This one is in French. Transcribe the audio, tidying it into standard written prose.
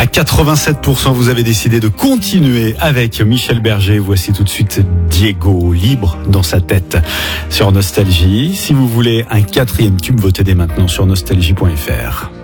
À 87%, vous avez décidé de continuer avec Michel Berger. Voici tout de suite Diego, libre dans sa tête sur Nostalgie. Si vous voulez un 4e tube, votez dès maintenant sur nostalgie.fr.